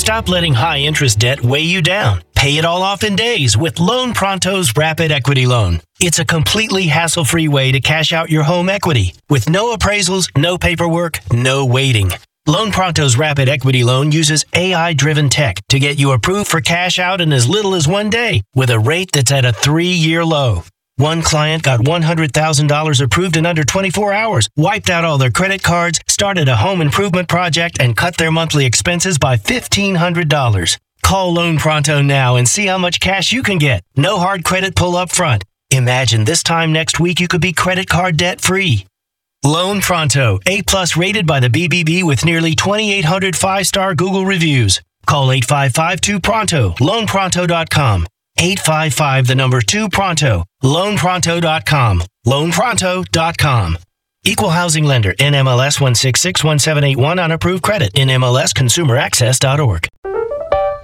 Stop letting high-interest debt weigh you down. Pay it all off in days with Loan Pronto's Rapid Equity Loan. It's a completely hassle-free way to cash out your home equity with no appraisals, no paperwork, no waiting. Loan Pronto's Rapid Equity Loan uses AI-driven tech to get you approved for cash out in as little as 1 day with a rate that's at a 3-year low. One client got $100,000 approved in under 24 hours, wiped out all their credit cards, started a home improvement project, and cut their monthly expenses by $1,500. Call Loan Pronto now and see how much cash you can get. No hard credit pull up front. Imagine this time next week you could be credit card debt free. Loan Pronto, A+ rated by the BBB with nearly 2,800 5-star Google reviews. Call 855-2-PRONTO, loanpronto.com. 855-2-PRONTO, loanpronto.com, loanpronto.com. Equal housing lender, NMLS 1661781 on approved credit, NMLSconsumeraccess.org.